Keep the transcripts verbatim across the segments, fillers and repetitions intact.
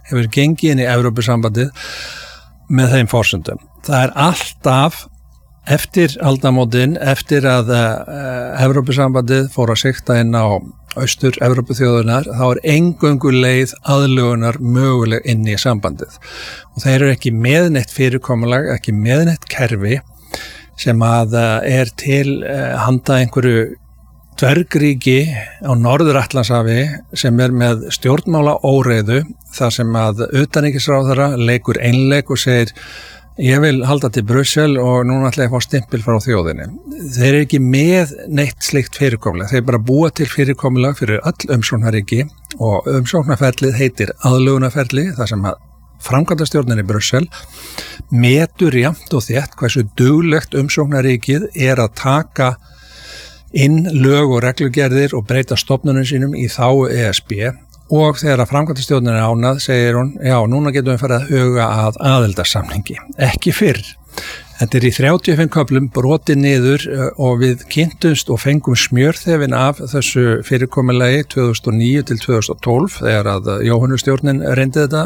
hefur gengið inn í Evrópusambandið með þeim forsendum. Það er alltaf eftir aldamótin, eftir að uh, Evrópusambandið fór að sigta inn á austur Evrópuþjóðunar, þá er eingöngu leið aðlögunar möguleg inn í sambandið. Og þeir eru ekki með neitt fyrirkomulag, ekki með neitt kerfi sem að uh, er til uh, handa einhverju dvergríki á Norður-Atlantshafi sem er með stjórnmála óreiðu, þar sem að utanríkisráðherra leikur einleik og segir ég vil halda til Brussel og núna ætla ég að fá stimpil frá þjóðinni. Þeir eru ekki með neitt slikt fyrirkomulag. Þeir bara búa til fyrirkomulag fyrir öll umsóknarríki og umsóknarferlið heitir aðlögunarferli, þar sem að framkvæmdastjórnin í Brussel metur jafnt og þétt hversu duglegt umsóknarríkið er að taka inn lög og reglugerðir og breyta stofnunum sínum í þágu E S B. Og þegar að framkvæmdastjórnin er ánað, segir hún, já, núna getum við farið að huga að aðildarsamningi. Ekki fyrr. Þetta er í þrjátíu og fimm köflum brotið niður og við kynntumst og fengum smjörþefin af þessu fyrirkomulagi tvö þúsund og níu til tvö þúsund og tólf þegar að Jóhannustjórnin reyndi þetta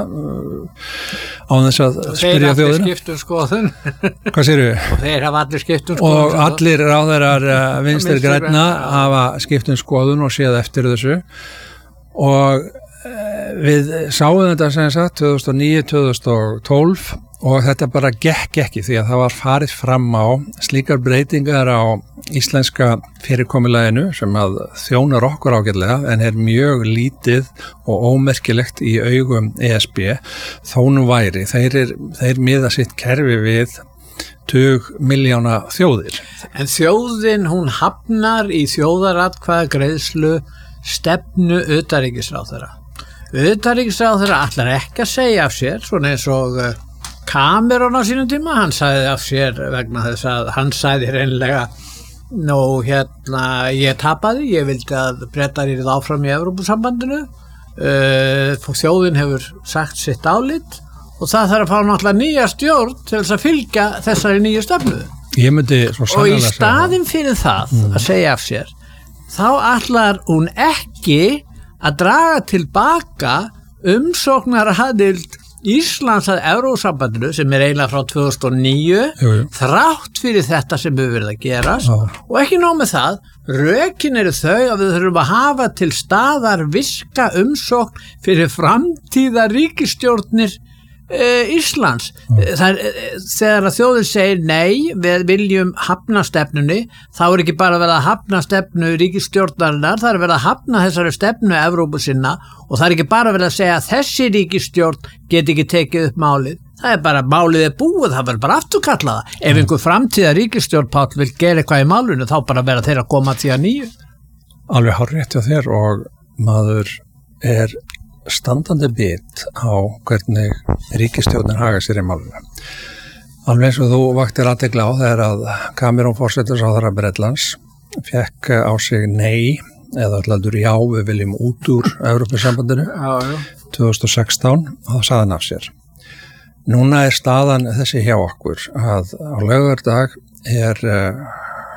án þess að spyrja þjóðina. Þeir allir skiptum skoðun. Hvað segirðu? Og þeir hafa allir skiptum skoðun. Og allir ráðherrar vinstri grænna hafa skiptum skoðun og séð eftir þessu. Og við sáum þetta sem sagt tvö þúsund og níu til tvö þúsund og tólf og þetta bara gekk ekki því að það var farið fram á slíkar breytingar á íslenska fyrirkomulaginu sem að þjónar okkur ágætlega en er mjög lítið og ómerkilegt í augum E S B þó nú væri. Þeir, er, þeir miða sitt kerfi við tug miljóna þjóðir. En þjóðin hún hafnar í þjóðaratkvæðagreiðslu stefnu utanríkisráðherra. Utanríkisráðherra ætlar ekki að segja af sér, svona eins og Cameron á sínum tíma, hann sagði af sér vegna þess að hann sagði hreinlega, nú hérna, ég tapaði, ég vildi að Bretar yrðu áfram í Evrópusambandinu, uh, þjóðin hefur sagt sitt álit og það þarf að fá náttúrulega nýja stjórn til þess að fylgja þessari nýju stefnu. Ég myndi svo og í sannarlega staðinn fyrir það Mm. að segja af sér, þá ætlar hún ekki að draga tilbaka umsóknaraðild Íslands að Evrópusambandinu sem er eiginlega frá tvö þúsund og níu Jú, jú. þrátt fyrir þetta sem hefur verið að gerast Já. og ekki nóg með það, rökin eru þau að við þurfum að hafa til staðar virka umsókn fyrir framtíða ríkisstjórnir Uh, Íslands. Það er, uh, þegar að þjóðin segir nei, við viljum hafna stefnunni, þá er ekki bara verið að hafna stefnu ríkisstjórnarinnar, það er verið að hafna þessari stefnu Evrópu sinna og það er ekki bara verið að segja að þessi ríkisstjórn get ekki tekið upp málið. Það er bara, málið er búið, það verður bara afturkallaða. Mm. Ef einhver framtíða ríkisstjórn Páll vil gera eitthvað í málinu, þá bara verða þeir að koma því að nýju. Alveg hárrétt hjá þér og maður er standandi bit á hvernig ríkisstjórnin haga sér í málinu. Alveg eins og þú vaktir athygli á þegar að Cameron forsætisráðherra Bretlands fekk á sig nei eða allaldur já við viljum út úr Evrópusambandinu tvö þúsund og sextán og það sagði hann af sér. Núna er staðan þessi hjá okkur að á laugardag er uh,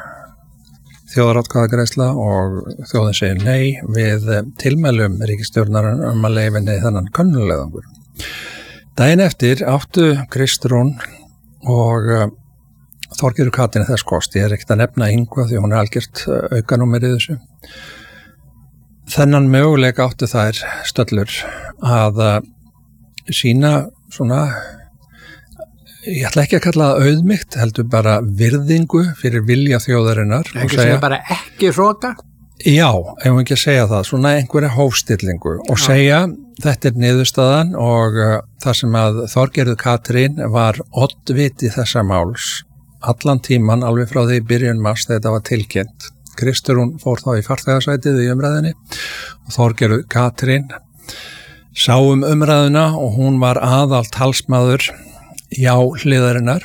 þjóðaratkvæðagreiðsla og þjóðin segir nei við tilmælum ríkisstjórnarinnar um að leyfa nei þannan könnuleiðangur. Daginn eftir áttu Kristrún og uh, Þorgerður Katrín þess kost, ég er ekkert að nefna Ingva því hún er algjört uh, aukanúmer í þessu. Þennan möguleika áttu þær stöllur að uh, sína svona ég ætla ekki að kalla það auðmýkt, heldur bara virðingu fyrir vilja þjóðarinnar. Ekki segja bara ekki hróka? Já, ef við ekki að segja það, svona einhverja hófstillingu og Já. segja þetta er niðurstaðan og uh, það sem að Þorgerður Katrín var oddviti þessa máls allan tíman alveg frá því byrjun mars þegar þetta var tilkynnt. Kristrún fór þá í farþegasætið í umræðinni og Þorgerður Katrín sá um umræðuna og hún var aðal talsmaður já hliðarinnar.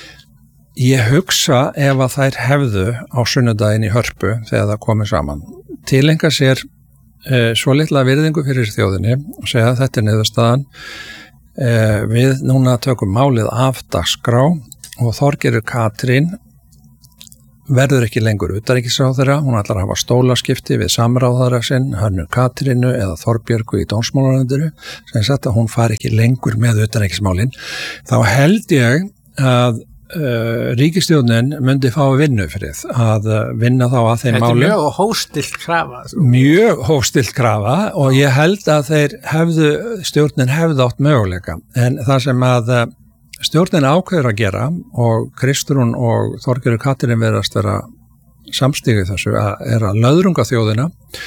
Ég hugsa ef að þær hefðu á sunnudaginn í Hörpu þegar það komið saman. Tilenga sér e, svo litla virðingu fyrir þjóðinni og segja að þetta er niðurstaðan. E, við núna tökum málið af dagskrá og Þorgerður Katrín verður ekki lengur utanríkisráðherra, hún ætlar að hafa stólaskipti við samráðara sinn, Hönnu Katrínu eða Þorbjörgu í dómsmálaráðuneytinu, sem sagt að hún fari ekki lengur með utanríkismálin. Þá held ég að uh, ríkisstjórnin myndi fá vinnufrið að uh, vinna þá að þeim málum. Þetta er mjög hóstilt krafa. Mjög hóstilt krafa og ég held að þeir hefðu, stjórnin hefðu átt möguleika, en það sem að uh, stjórnin ákveður að gera og Kristrún og Þorgerður Katrín verðast vera samstígu þessu að er að löðrunga þjóðina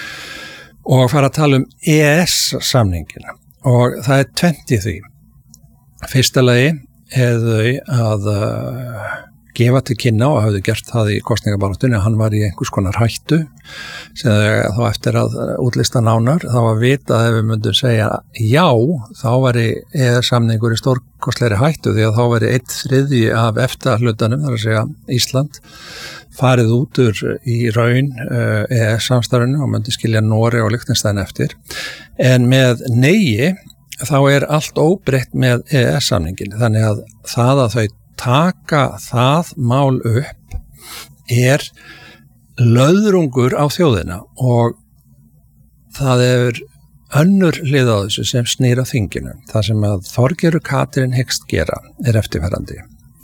og fara að tala um E E S-samningina og það er tvennt í því. Fyrsta lagi hefðu að uh, gefa til kynna og hafðu gert það í kosningabaráttunni að hann var í einhvers konar hættu sem þá eftir að útlista nánar þá var vita að ef við myndum segja já, þá var í samningur í stórkostleiri hættu því að þá var í eitt þriðji af efta hlutanum, þar að segja Ísland, farið út úr í raun uh, E E S-samstarfinu og myndi skilja Noreg og Liechtenstein eftir. En með neigi þá er allt óbreytt með E E S-samningin, þannig að það að þau taka það mál upp er löðrungur á þjóðina og það er önnur hlið á þessu sem snýr á þinginu. Það sem að Þorgerður Katrín hyggst gera er eftirfarandi.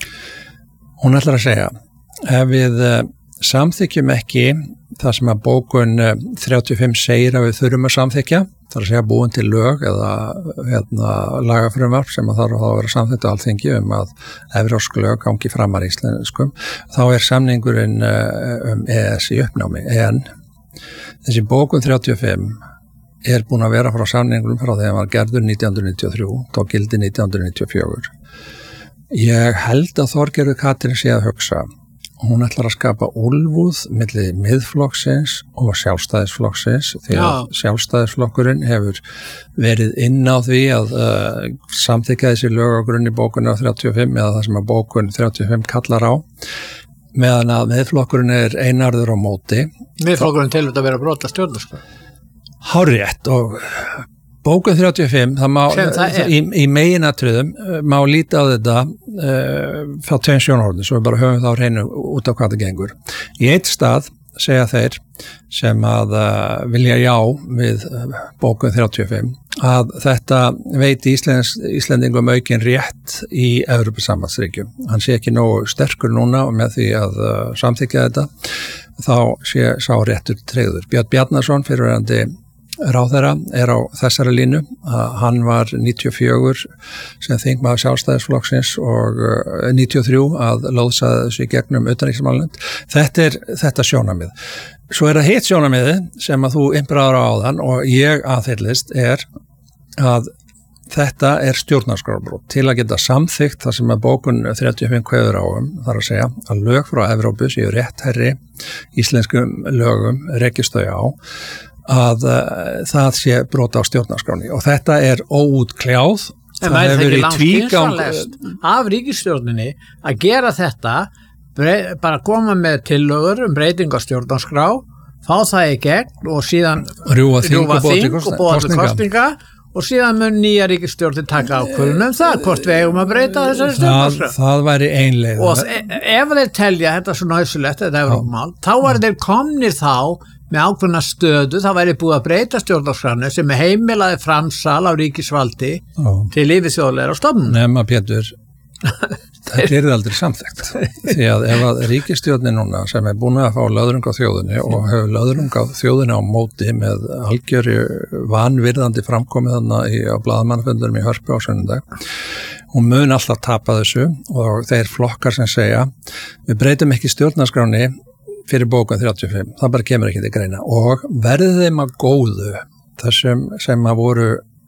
Hún ætlar að segja, ef við samþykjum ekki það sem að bókun þrjátíu og fimm segir að við þurfum að samþykja, þar að segja búin til lög eða hérna, lagafrumvarp sem að þarf að vera samþykkt á Alþingi um að evrópsk lög gangi framar íslenskum, þá er samningurinn um E E S í uppnámi. En þessi bókun þrjátíu og fimm er búin að vera frá samningurum frá þegar hann var gerður nítján hundruð níutíu og þrjú, tók gildi nítján hundruð níutíu og fjögur. Ég held að Þorgerður Katrín sé að hugsa hún ætlar að skapa úlfúð milli miðflokksins og sjálfstæðisflokksins því að Já. Sjálfstæðisflokkurinn hefur verið inn á því að uh, samþykja þessi lög á grunni bókunar þrjátíu og fimm eða það sem að bókun þrjátíu og fimm kallar á meðan að miðflokkurinn er einarður á móti. Miðflokkurinn telur þetta að vera brot að stjórnarskrá. Hárrétt og bókun þrjátíu og fimm, það má, það í, í meginatriðum má líta á þetta uh, frá tveim sjónarhornum, svo við bara höfum þá hreinu út á hvað það gengur. Í eitt stað segja þeir sem að uh, vilja já við uh, bókun þrjátíu og fimm að þetta veiti Íslands, Íslendingum aukinn rétt í Evrópusambandsríkjum. Hann sé ekki nógu sterkur núna og með því að uh, samþykja þetta þá sé sá réttur tryggður. Björn Bjarnason, fyrirverandi ráðherra, er á þessari línu að hann var níutíu og fjögur sem þingmaður Sjálfstæðisflokksins og níutíu og þrjú að lóðsaði þessu í gegnum utanríkismálanefnd. Þetta er þetta sjónarmið. Svo er það hitt sjónarmiði sem að þú innbráður á áðan og ég aðhyllist er að þetta er stjórnarskrárbrot til að geta samþykkt það sem að bókun þrjátíu og fimm kveður á um, þar að segja að lög frá Evrópu séu rétt herri íslenskum lögum rekist þau á að uh, það sé brota á stjórnarskráni og þetta er óútkljáð. En það er ekki langt skynsamlegast af ríkisstjórninni að gera þetta, brey, bara koma með tillögur um breyting á stjórnarskrá, fá það í gegn og síðan rjúfa þing og búa til kosninga og síðan mun nýja ríkisstjórnin taka ákvörðun um það, hvort við eigum að breyta þessari stjórnarskrá. Það, það væri ein leið. Og ef þeir telja þetta svo næsulegt, þetta er Evrópumál, þá er þeir komnir þá með ákveðna stöðu, það væri búið að breyta stjórnarskránu sem heimilaði framsal á ríkisvaldi Ó. Til yfirþjóðlegra stofnun. Nema Pétur, þetta er aldrei samþykkt. Því að ef að ríkisstjórnin núna sem er búin að fá löðrung á þjóðinni og hefur löðrung á þjóðinni á móti með algjöru vanvirðandi framkomið þarna í, á blaðamannfundurum í Hörpu á sunnudag, hún mun alltaf tapa þessu og þeir flokkar sem segja við breytum ekki stjórnarskráni fyrir bókun þrjátíu og fimm, það bara kemur ekki til greina og verði þeim að góðu þessum sem að voru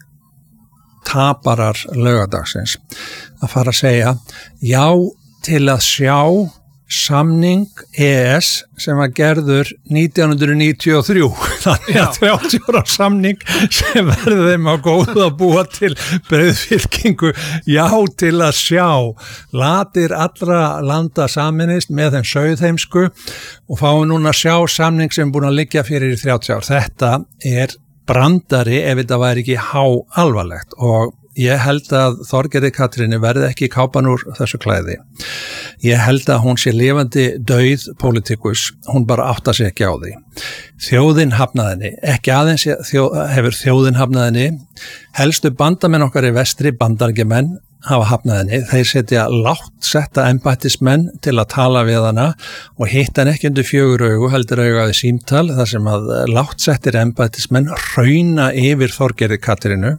taparar laugadagsins að fara að segja já til að sjá samning E E S sem var gerður nítján hundruð níutíu og þrjú þannig að þrjátíu ára samning sem verði þeim að góða að búa til breiðfylkingu já til að sjá latir allra landa saminist með þeim sauðheimsku og fáum núna að sjá samning sem er búin að liggja fyrir í þrjátíu ár. Þetta er brandari ef þetta væri ekki há alvarlegt og ég held að Þorgerði Katrínu verði ekki kápan úr þessu klæði. Ég held að hún sé lifandi dauð pólitíkus, hún bara átta sig ekki á því. Þjóðin hafnaðinni, ekki aðeins þjó, hefur þjóðin hafnaðinni, helstu bandamenn okkar í vestri, bandarækjumenn, hafa hafnaðinni, þeir setja lágt setta embættismenn til að tala við hana og hitta hann ekki undir fjögur augu, heldur augaði símtal, þar sem að lágt settir embættismenn hrauna yfir Þorgerði Katrínu.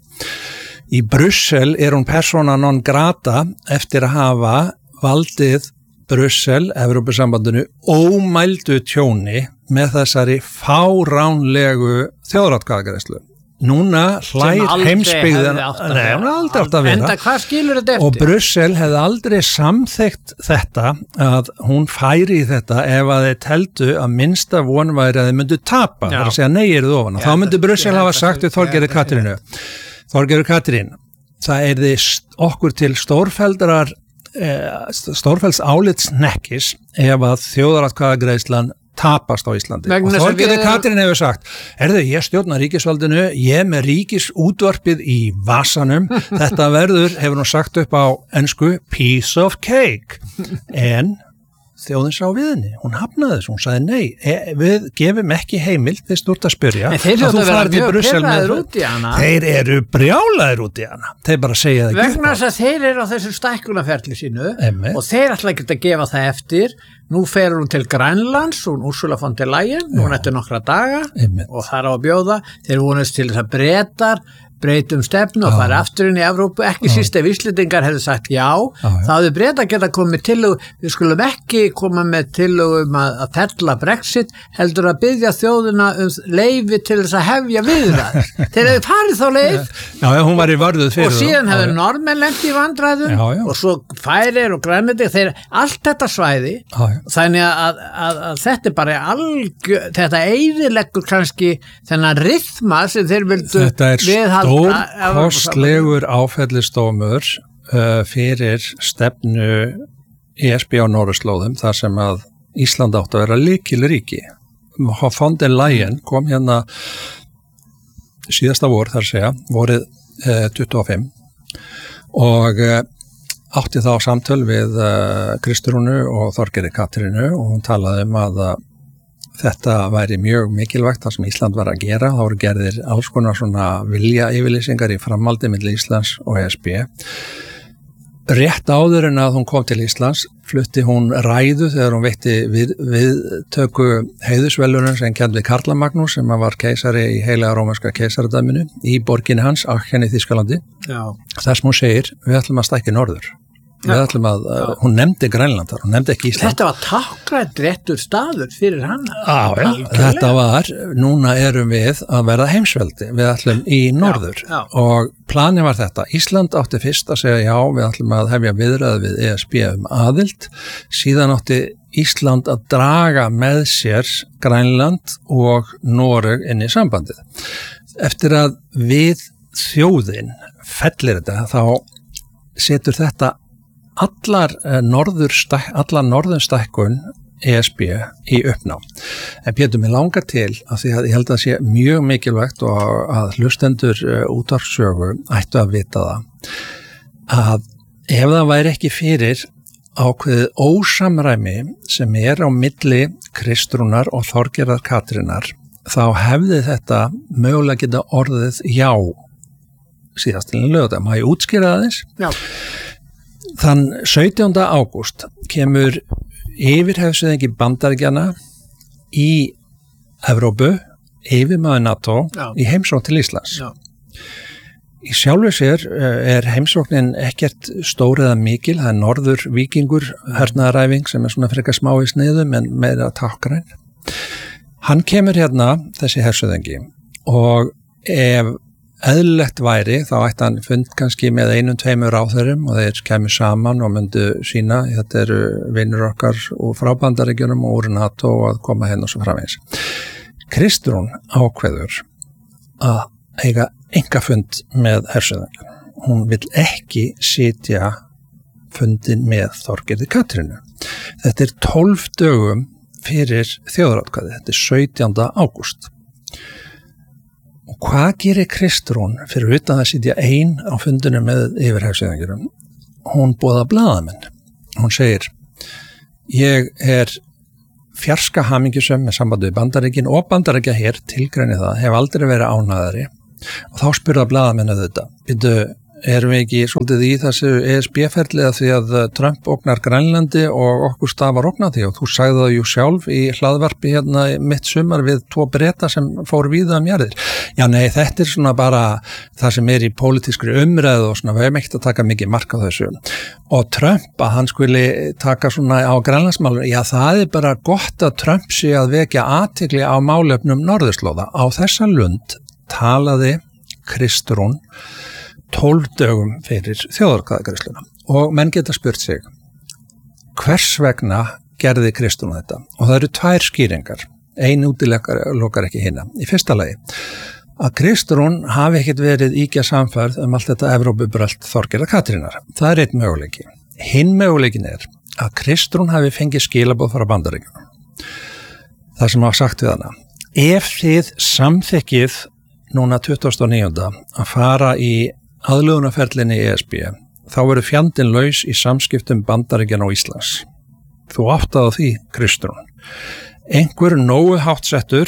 Í Brussel er hún persóna non grata eftir að hafa valdið Brussel, Evrópusambandinu, ómældu tjóni með þessari fáránlegu þjóðaratkvæðagreiðslu. Núna hlær heimsbyggðin, nei, hún hefði aldrei átt að vera. Enda hvað skilur þetta eftir? Og Brussel hefði aldrei samþykkt þetta, að hún færi í þetta ef að þeir teldu að minnsta von væri að þeir myndu tapa, það er að segja nei eru þú ofan. Þá myndi Brussel hafa sagt við Þorgerði Katrínu, Þorgerður Katrín, það er því okkur til stórfeldrar, stórfelds álitsnekkis ef að þjóðaratkvæðagreiðslan tapast á Íslandi. Vegna og Þorgerður við... Katrín hefur sagt, erðu ég stjórna ríkisvaldinu, ég með ríkisútvarpið í vasanum, þetta verður, hefur hún sagt upp á ensku, piece of cake. En þjóðin sá við henni, hún hafnaði þessu, hún sagði nei, e, við gefum ekki heimild fyrst úr að spyrja. En þeir hljóta að vera mjög pirraðir út í hana. Þeir eru brjálaðir út í hana, þeir bara segja það ekki. Vegna þess að þeir eru á þessu stækkunarferli sínu Emme. Og þeir ætla ekki að gefa það eftir. Nú fer hún til Grænlands, hún Ursula von der Leyen, hún eftir nokkra daga Emme. Og þar á að bjóða, þeir vonast til þess að Bretar breytum stefnu og fara aftur inn í Evrópu, ekki já. Síst ef Íslendingar hefðu sagt já, já, já. þá hefðu Bretar geta komið tillögu, við skulum ekki koma með tillögu um að, að fella Brexit, heldur að biðja þjóðina um leyfi til þess að hefja viðræður. Þeir hefðu farið þá leið já, já, hún var í vörðuð fyrir og síðan hefðu Norðmenn lent í vandræðum já, já. Og svo Færeyjar og Grænlandi, þeir allt þetta svæði, já, já. Þannig að, að, að þetta er bara algjör, þetta eyðileggur kannski þennan rytma sem þeir vildu viðhalda. Stórkostlegur áfellisdómur uh, fyrir stefnu E S B á norðurslóðum þar sem að Ísland átti að vera lykilríki. Von der Leyen kom hérna síðasta vor þar segja, vorið uh, tuttugu og fimm og uh, átti þá samtöl við uh, Kristrúnu og Þorgerði Katrínu og hún talaði um að uh, þetta væri mjög mikilvægt það sem Ísland var að gera, þá voru gerðir alls konar svona vilja yfirlýsingar í framhaldi milli Íslands og E S B. Rétt áður en að hún kom til Íslands flutti hún ræðu þegar hún veitti við, viðtöku heiðusvelunum sem kennd við Karla Magnús sem var keisari í heilaga rómverska keisaradæminu í borginni hans, Aachen í Þýskalandi. Þess hún segir, við ætlum að stækka norður. Við ætlum að, uh, hún nefndi Grænlandar, hún nefndi ekki Ísland. Þetta var tákgrænt réttur staður fyrir hana. Á, ja, þetta var, núna erum við að verða heimsveldi, við ætlum í norður já, já. Og planið var þetta, Ísland átti fyrst að segja já, við ætlum að hefja viðræði við E S B um aðild, síðan átti Ísland að draga með sér Grænland og Noreg inn í sambandið. Eftir að við þjóðin fellir þetta, þá setur þetta allar norðurstæk, allar norðurstækkun E S B í uppnám. En Pétur, mig langar til að því að ég held að sé mjög mikilvægt og að hlustendur útvarpssögu ættu að vita það að ef það væri ekki fyrir ákveðið ósamræmi sem er á milli Kristrúnar og Þorgerðar Katrínar þá hefði þetta mögulega geta orðið já síðast til en lögða. Má ég útskýra það eins? Já. Þann sautjánda ágúst kemur yfirhefsöðingi Bandaríkjanna í Evrópu, yfirmaður NATO Já. Í heimsókn til Íslands. Já. Í sjálfu sér er heimsóknin ekkert stór eða mikil, það er norður víkingur hernaðaræfing sem er svona frekar smá í sniðum en meira tákgræn. Hann kemur hérna, þessi hersöðingi, og ef eðlilegt væri, þá ætti hann fund kannski með einum tveimur ráðherrum og þeir kemur saman og myndu sína, þetta eru vinur okkar og frá Bandaríkjunum og úr NATO að koma henn og svo framvegis. Kristrún ákveður að eiga einkafund með hersöðingar. Hún vill ekki sitja fundin með Þorgerði Katrínu. Þetta er tólf dögum fyrir þjóðaratkvæði, þetta er sautjánda ágúst. Og Hvað gerir Kristrún fyrir utan að sitja ein á fundinu með yfirhefsöðingurum? Hún boðar blaðamenn. Hún segir, ég er fjarska hamingjusum með sambandi við Bandaríkin og Bandaríkja hér tilgreini það, hef aldrei verið ánæðari og þá spurða blaðamennu þetta. Býtu, erum við ekki svolítið í þessu E S B-ferli að því að Trump ógnar Grænlandi og okkur stafar ógnar því og þú sagði það jú sjálf í hlaðvarpi hérna mitt sumar við tvo Breta sem fór víða um jarðir. Já nei, þetta er svona bara það sem er í pólitískri umræðu og svona við hefum ekkert að taka mikið mark á þessu. Og Trump að hann skuli taka svona á grænlandsmálum, já það er bara gott að Trump sé að vekja athygli á málefnum norðurslóða. Á þessa lund talaði Kristrún tólf dögum fyrir þjóðaratkvæðagreiðsluna og menn geta spurt sig hvers vegna gerði Kristrún þetta og það eru tvær skýringar, ein útilokar ekki hinna. Í fyrsta lagi að Kristrún hafi ekkert verið íkja samfærð um allt þetta Evrópubrölt Þorgerðar Katrínar. Það er einn möguleiki. Hinn möguleikin er að Kristrún hafi fengið skilaboð frá Bandaríkjunum. Það sem hafa sagt við hana. Ef þið samþykkið núna tuttugasta og níunda að fara í aðlögunarferlinni í E S B, þá verður fjandinn laus í samskiptum Bandaríkjanna og Íslands. Þú áttaði því, Kristrún. Einhver nógu háttsettur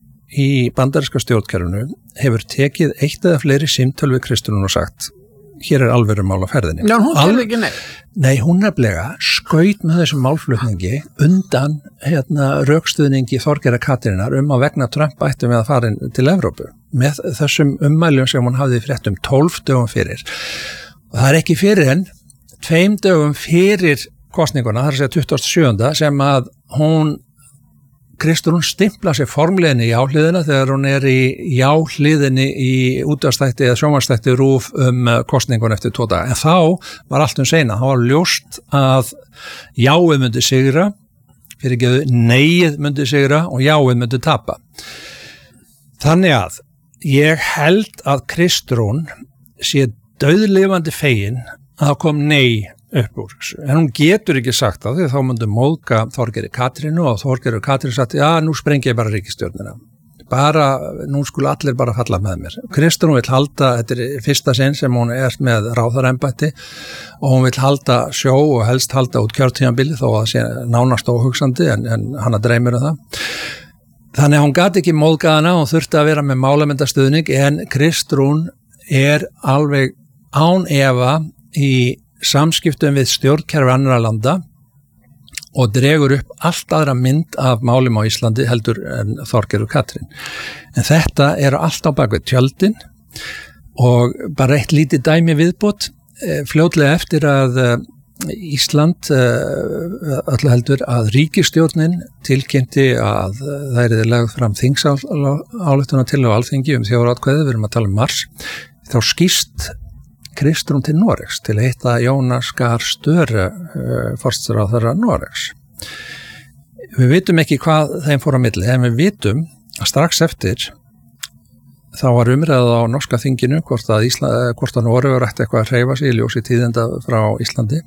í bandaríska stjórnkerfinu hefur tekið eitt eða fleiri símtöl við Kristrún og sagt, hér er alvöru mál á ferðinni. Já, hún gerði ekki neitt. Nei, hún nefnilega skaut með þessum málflutningi undan hérna, rökstuðningi Þorgerðar Katrínar um að vegna Trump ættum við að fara til Evrópu með þessum ummæljum sem hún hafði frétt um tólf dögum fyrir. Og það er ekki fyrir en tveim dögum fyrir kosninguna, það er að segja tuttugasta og sjöunda sem að hún Kristrún stimpla sér formleginni í jáhliðina þegar hún er í jáhliðinni í útvarpsþætti eða sjónvarpsþætti RÚV um kosningun eftir tvo daga. En þá var allt um seina, þá var ljóst að jáið myndi sigra, fyrirgeðu neið myndi sigra og jáið myndi tapa. Þannig að ég held að Kristrún sé dauðlifandi fegin að það kom nei upp úr þessu. En hún getur ekki sagt það því þá myndi móðga Þorgerði Katrínu og Þorgerður Katrín sagt, já, nú sprengi ég bara ríkisstjórnina. Bara, nú skulu allir bara falla með mér. Kristrún vill halda, þetta er fyrsta sinn sem hún er með ráðherraembætti og hún vill halda sjó og helst halda út kjörtímabili þó að það sé nánast óhugsandi en, en hana dreymir um það. Þannig að hún gat ekki móðga hana og þurfti að vera með málamyndastuðning en Kristrún er alveg án efa í samskiptum við stjórnkerfi annarra landa og dregur upp allt aðra mynd af málum á Íslandi heldur en Þorgerður Katrín. En þetta eru allt á bakvið tjöldin og bara eitt lítið dæmi viðbót fljótlega eftir að Ísland öllu heldur að ríkisstjórnin tilkynnti að það er lagð fram þingsályktun til á Alþingi um þjóðaratkvæði, við erum að tala um mars, þá skýrst Kristrún til Noregs til að hitta Jónas Gahr Støre uh, forsætisráðherra Noregs. Við vitum ekki hvað þeim fór á milli, en við vitum að strax eftir þá var umræða á norska þinginu hvort að, Ísla, hvort að Noregur ætti eitthvað að hreyfa sig í ljósi tíðinda frá Íslandi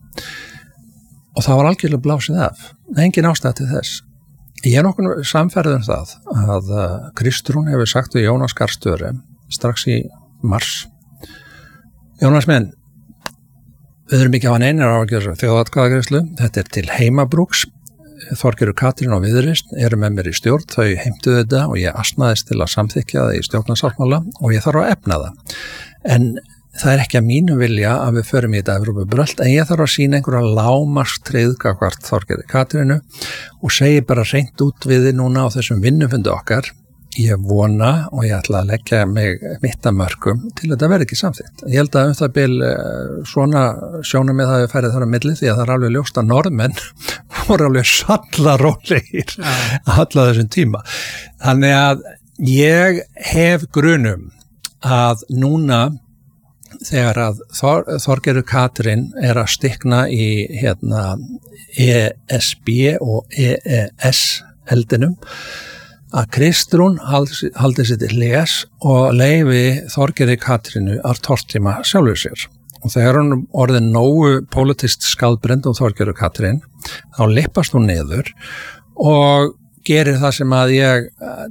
og það var algjörlega blásið af. Engin ástæða til þess. Ég er nokkuð samferður um það að uh, Kristrún hefur sagt við Jónas Gahr Støre strax í mars Jónas minn, við erum ekki að hafa neinar á að gera þjóðaratkvæðagreiðslu, þetta er til heimabrúks, Þorgerður Katrín og Viðreisn eru með mér í stjórn, þau heimtuðu þetta og ég asnaðist til að samþykkja það í stjórnarsáttmála og ég þarf að efna það. En það er ekki að mínu vilja að við förum í þetta Evrópubrölt, en ég þarf að sína einhverja lágmarkstryggð gagnvart Þorgerði Katrínu og segi bara hreint út við þið núna á þessum vinnufundi okkar. Ég vona og ég ætla að leggja mig mitt að mörkum til þetta verði ekki samþykkt. Ég held að um það bil svona sjónarmið hafi færið þar á milli því að það er alveg ljóst að norðmenn voru alveg sallarólegir alla þessum tíma. Þannig að ég hef grunum að núna þegar að Þor, Þorgerður Katrín er að stikna í hérna, E S B og E E S eldinum að Kristrún haldi, haldi sér til les og leyfi Þorgerði Katrínu að tortíma sjálfur sér. Og þegar hún orðin nógu politist skadbrennd um Þorgerður Katrín, þá lippast hún niður og gerir það sem að ég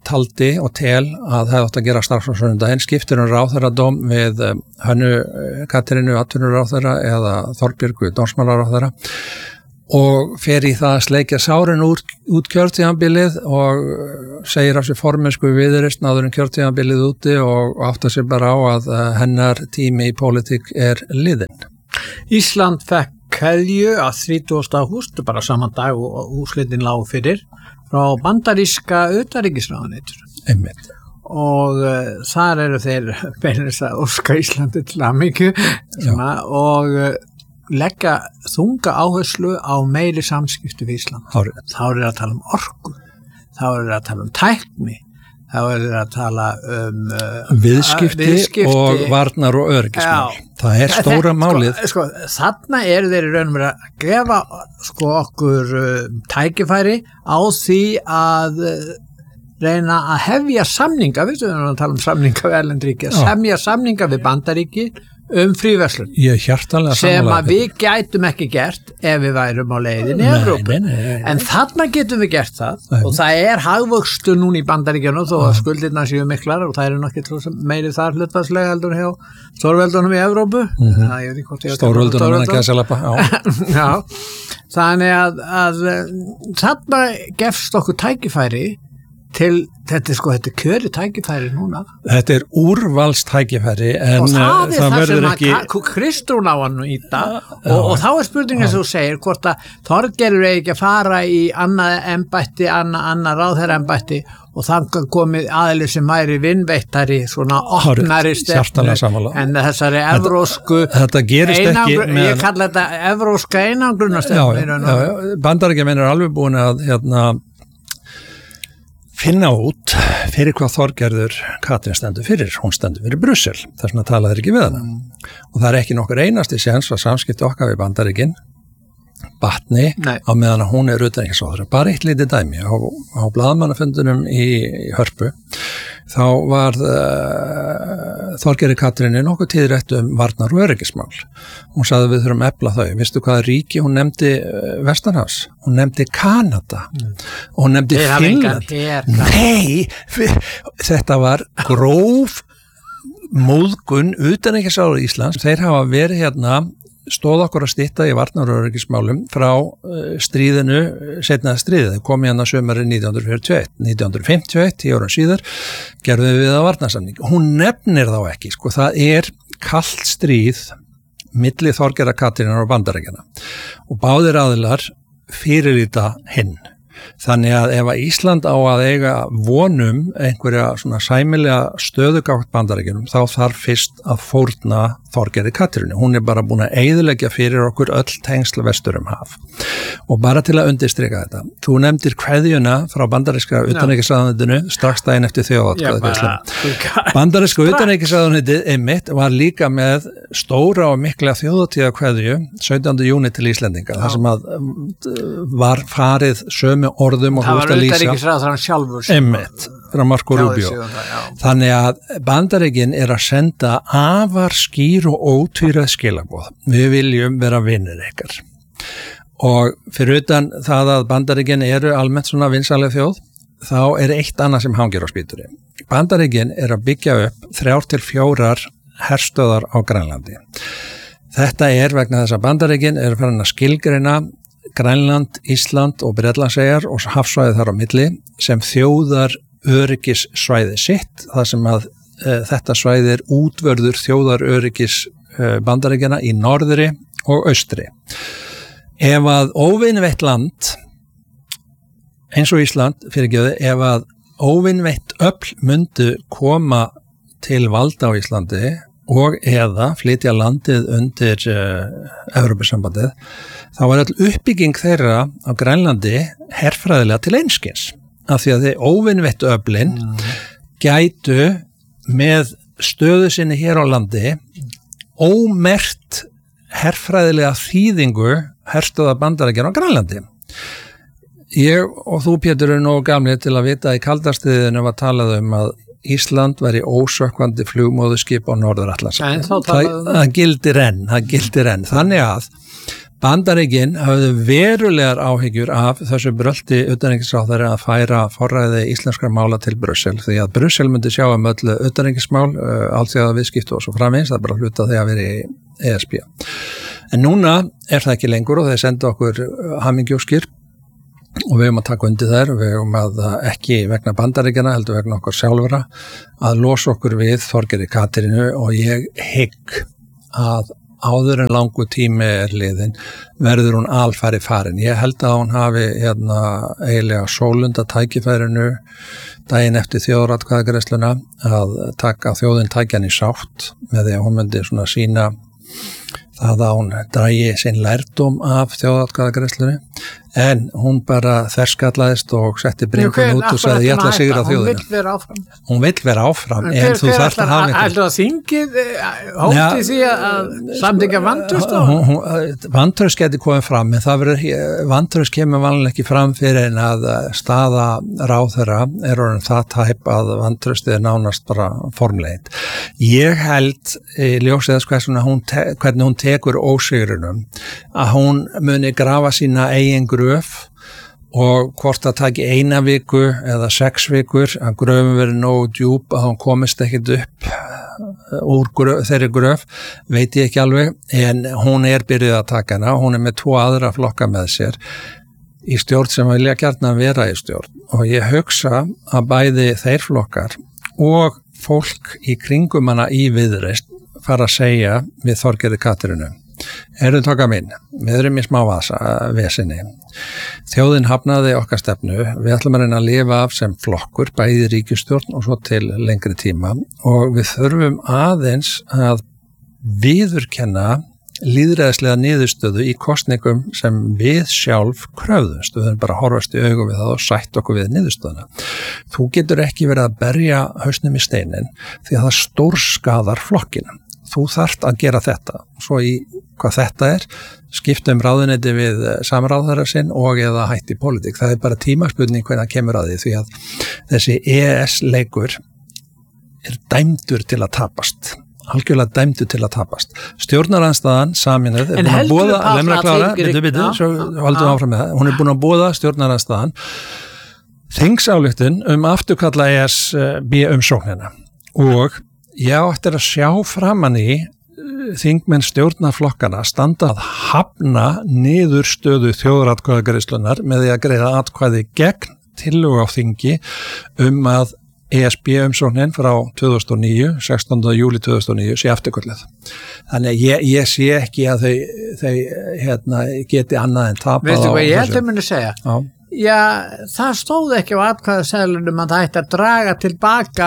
taldi og tel að það átt að gera strax á sunnudaginn, skiptir um ráðherradóm við Hönnu Katrínu atvinnuráðherra eða Þorbjörgu dómsmálaráðherra og fer í það að sleikja sárin úr, út kjörtíðanbilið og segir af sér formensku viðreisn áður en kjörtíðanbilið úti og átta sér bara á að hennar tími í pólitík er liðinn. Ísland fekk kveðju að þrítugasta ágúst, bara saman dag og úrslitin lágu fyrir, frá bandaríska utanríkisráðuneytinu. Einmitt. Og uh, þar eru þeir beinist að óska Íslandi til hamingju og uh, leggja þunga áherslu á meiri samskipti við Ísland. Hárið. Þá er það að tala um orku, þá er það að tala um tækni, þá er það að tala um uh, viðskipti, viðskipti og varnar og öryggismál. Já, það er stóra það, málið. Sko, sko, þarna eru þeir í raunum að gefa sko, okkur uh, tækifæri á því að uh, reyna að hefja samninga, við erum að tala um samninga við erlendríki, að semja samninga við Bandaríki um fríverslun sem að við gætum ekki gert ef við værum á leiðin í Evrópu en þarna getum við gert það nei. Og það er hagvöxtur núna í Bandaríkjunum þó að skuldirna séu miklar og það eru nokkið meiri þar hlutfallslega heldur hjá stórveldunum í Evrópu mm-hmm. Stórveldunum að gæsa lappa Já, þannig að, að þarna gefst okkur tækifæri til, þetta er sko, þetta er kjöri tækifæri núna. Þetta er úrvalstækifæri en og það er það það sem ekki... að Kristrún á hann í það og, og þá er spurningin sem þú segir hvort að Þorgerður eigi ekki að fara í annað embætti, annað, annað ráðherraembætti og þannig komið aðili sem væri vinnveittari, svona opnari stefnu en þessari evrósku þetta gerist ekki með... ég kalla þetta evróska einangrunarstefnu. Bandaríkjamenn er alveg búin að hérna finna út fyrir hvað Þorgerður Katrín stendur fyrir, hún stendur fyrir Brussel, þess vegna tala þeir ekki við hana mm. og það er ekki nokkur einasti séns að samskipti okkar við Bandaríkin batni Nei. Á meðan að hún er utanríkisráðherra, bara eitt lítið dæmi á, á blaðamannafundunum í, í Hörpu þá var uh, Þorgerður Katrín nokkuð tíðrætt um varnar og öryggismál hún sagði við þurfum að efla þau vistu hvaða ríki hún nefndi uh, Vestanhafs hún nefndi Kanada mm. og hún nefndi Finnland nei, þetta var gróf móðgun utanríkisráðherra Íslands þeir hafa verið hérna stóð okkur að stytta í varnar og öryggismálum frá uh, stríðinu, seinnaða stríðið, kom hérna sömari nítján fjörutíu og eitt, nítján fimmtíu og eitt, tíu árum síðar, gerðum við að varnarsamning. Hún nefnir þá ekki, sko, það er kalt stríð milli Þorgerðar Katrínar og Bandaríkjanna og báðir aðilar fyrirlíta hinn. Þannig að ef að Ísland á að eiga vonum einhverja svona sæmilega stöðugátt Bandaríkjunum þá þarf fyrst að fórna Þorgerði Katrínu. Hún er bara búin að eyðileggja fyrir okkur öll tengsl vestur um haf. Og bara til að undirstrika þetta. Þú nefndir kveðjuna frá bandaríska utanríkisráðuneytinu strax daginn eftir þjóðatkvæðagreiðslu. Bandaríska utanríkisráðuneytið einmitt var líka með stóra og mikla þjóðatíðakveðju sautjánda júní til Íslendinga. Það sem að var farið sömu orðum og það var lýsa. utanríkisráðherrann sjálfur. Einmitt, frá Marco Rubio. Þannig að Bandaríkin er að senda afar skýr og ótvíræð skilaboð. Við viljum vera vinir ykkar. Og fyrir utan það að Bandaríkin eru almennt svona vinsaleg þjóð, þá er eitt annað sem hangir á spýtunni. Bandaríkin er að byggja upp þrjár til fjórar herstöðar á Grænlandi. Þetta er vegna þess að Bandaríkin eru farin að skilgreina Grænland, Ísland og Bretlandseyjar og hafsvæðið þar á milli sem þjóðar öryggissvæði sitt, þar sem að e, þetta svæði er útvörður þjóðar öryggis e, Bandaríkjanna í norðri og austri. Ef að óvinveitt land, eins og Ísland, fyrirgefðu, ef að óvinveitt öfl myndu koma til valda á Íslandi og eða flytja landið undir uh, Evrópusambandið, þá var all uppbygging þeirra á Grænlandi herfræðilega til einskis. Af því að þeir óvinveittu öflin mm. gætu með stöðu sinni hér á landi ómerkt herfræðilega þýðingu herstöða Bandaríkjanna á Grænlandi. Ég og þú, Pétur, eru nógu gamlir til að vita að í kaldastriðinu var talað um að Ísland væri ósökkvandi flugmóðuskip á Norður-Atlantshafi. Það, það gildir enn, það gildir enn. Þannig að Bandaríkin hafðu verulegar áhyggjur af þessu brölti utanríkisráðherra að færa forræði íslenskra mála til Brussel, því að Brussel myndi sjá um öllu utanríkismál, uh, allþjóða viðskipti og svo framvegis, það er bara hluta því að vera í E S B. En núna er það ekki lengur og þeir senda okkur hamingjóskir og við höfum að taka undir þær, við höfum að ekki vegna Bandaríkjana, heldur vegna okkur sjálfra, að losa okkur við Þorgerði Katrínu og ég hygg að áður en langu tími er liðin, verður hún alfari farin. Ég held að hún hafi hérna eiginlega sólunda tækifærinu daginn eftir þjóðaratkvæðagreiðsluna að taka þjóðin tækjan í sátt með því að hún myndi svona sína það að hún dragi sinn lærdóm af þjóðaratkvæðagreiðslunni, en hún bara þverskallaðist og setti bringun út og sagði ég ætla að sigra þjóðina. Hún vill vera áfram. Hún vill vera áfram, en, en hver, þú þarft að hafa eitthvað. Ætla að þingið hótti því að samþykkja vantraust á? Vantraust geti komið fram, en það verður, vantraust kemur vanlega ekki fram fyrir en að staða ráðherra er orðin það tæp að vantraustið er nánast bara formlegin. Ég held, ljósið þess hvernig hún, te, hvernig hún tekur ósigrunum, að hún muni grafa sína eigin gröf og hvort það taki eina viku eða sex vikur að gröfum verið nógu djúp að hún komist ekkit upp úr gröf, þeirri gröf, veit ég ekki alveg, en hún er byrjuð að taka hana, hún er með tvo aðra flokka með sér í stjórn sem vilja gjarnan vera í stjórn og ég hugsa að bæði þeir flokkar og fólk í kringum hana í Viðreisn fara að segja við Þorgerði Katrínu: Heyrðu tóka mín, við erum í smá vasa, vesinni. Þjóðin hafnaði okkar stefnu, við ætlum að reyna að lifa af sem flokkur, bæði ríkisstjórn og svo til lengri tíma og við þurfum aðeins að viðurkenna lýðræðislega niðurstöðu í kosningum sem við sjálf kröfðumst. Við höfum bara horfast í augum við það og sætt okkur við niðurstöðuna. Þú getur ekki verið að berja hausnum í steinin því að það stórskaðar flokkina. Þú þarft að gera þetta. Svo í hvað þetta er, skipta um ráðuneyti við samráðherra sinn og eða hætti pólitík. Það er bara tímaspurning hvernig það kemur að því því að þessi E E S-leikur er dæmdur til að tapast. Algjörlega dæmdur til að tapast. Stjórnarandstaðan saminuð er búin að boða, lemra klára, bitu, bitu, svo haldum áfram með það. Hún er búin að boða stjórnarandstaðan þingsályktun um afturkalla E S B umsóknina og ég átti að sjá framan í þingmenn stjórnarflokkana standa að hafna niðurstöðu þjóðaratkvæðagreiðslunnar með því að greiða atkvæði gegn tillögu á þingi um að E S B umsóknin frá tvö þúsund og níu, sextánda júlí tvö þúsund og níu sé afturkölluð. Þannig að ég, ég sé ekki að þau, þau hérna, geti annað en tapað. Veistu hvað ég held að muni segja? Já. Já, það stóð ekki á atkvæðaseðlunum að það ætti að draga tilbaka.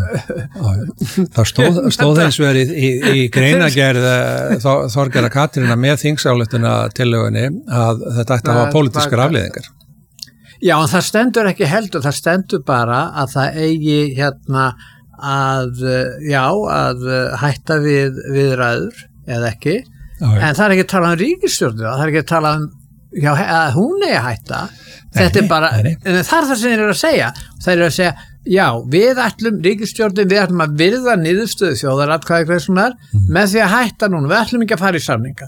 Það stóð, stóð eins og er í, í, í greinagerð Þorgerðar Katrínar með þingsályktuna tillögunni að þetta ætti að hafa pólitískar afleiðingar. Já, en það stendur ekki heldur, það stendur bara að það eigi hérna að, já, að hætta við viðræður eða ekki, já, en það er ekki að tala um ríkisstjórnina, það er ekki að tala um, já, að hún eigi að hætta. Þetta er bara, en það er það sem þeir eru að segja. Þeir eru að segja, já, við ætlum ríkisstjórnin, við ætlum að virða niðurstöðu þjóðaratkvæðagreiðslunnar mm. með því að hætta núna, við ætlum ekki að fara í samninga.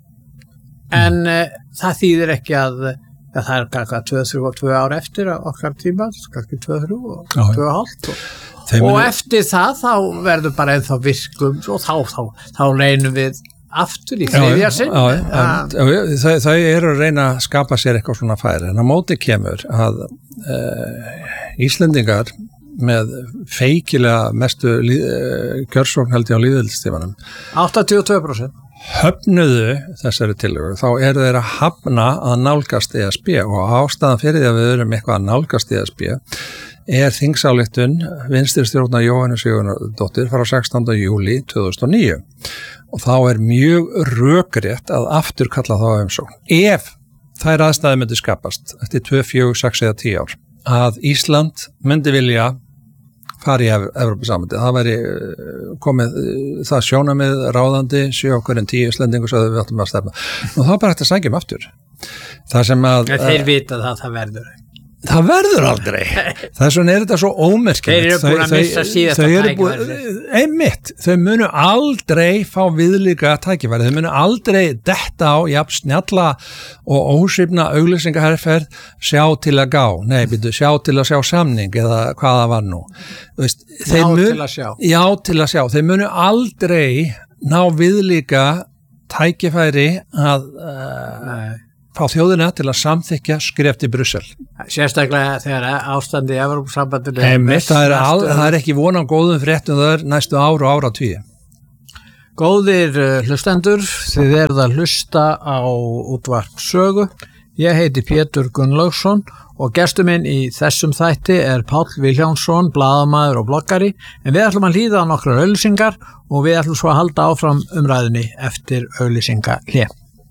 En mm. uh, það þýðir ekki að, að það er kannski tvö, þrjú og tvö ár eftir okkar tíma, kannski tvö, þrjú og tvö og hálft og, og minu... eftir það þá verður bara ennþá virkum og þá, þá, þá reynum við aftur í þriðja sinn. Það, það eru að reyna að skapa sér eitthvað svona færi, en á móti kemur að uh, Íslendingar með feikilega mestu uh, kjörsókn held ég á lýðveldistímanum áttatíu og tvö prósent höfnuðu þessari tillögu, þá eru þeir að hafna að nálgast E S B og ástæðan fyrir því að við erum eitthvað að nálgast E S B er þingsályktun vinstristjórnar Jóhannu Sigurðardóttur frá sextánda júlí tvö þúsund og níu og þá er mjög rökrétt að afturkalla þá umsókn. Ef þær aðstæði myndi skapast eftir tvö, fjögur, sex eða tíu ár að Ísland myndi vilja fara í Evrópusambandið, það væri komið það sjónamið ráðandi sjö okkur en tíu Íslendingur svo við áttum að stefna og þá bara hægt að sækja um aftur. Það sem að þeir vita það það verður. Það verður aldrei. Þess vegna er þetta svo ómerkilegt. Þeir eru búin að missa síðasta tækifæri. Einmitt, þau munu aldrei fá viðlíka tækifæri. Þau munu aldrei detta á jafn snjalla og ósvipna auglýsingaherferð sjá til að gá. Nei, byrju, sjá til að sjá samning eða hvað það var nú. Veist, já mun, til að sjá. Já til að sjá. Þau munu aldrei ná viðlíka tækifæri að... Uh, Nei. fá þjóðina til að samþykja skref til Brussel. Sérstaklega þegar ástandi í Evrópusambandinu það, það er ekki von á góðum fréttum þar næstu ár og áratugi. Góðir hlustendur, þið eruð að hlusta á útvarp Sögu. Ég heiti Pétur Gunnlaugsson og gestur minn í þessum þætti er Páll Vilhjálmsson, blaðamaður og bloggari, en við ætlum að hlýða á nokkrar auglýsingar og við ætlum svo að halda áfram umræðinni eftir auglýsingahlé.